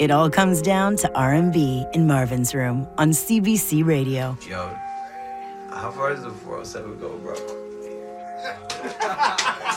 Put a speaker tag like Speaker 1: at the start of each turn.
Speaker 1: It all comes down to R&B in Marvin's Room on CBC Radio.
Speaker 2: Yo, how far does the 407 go, bro?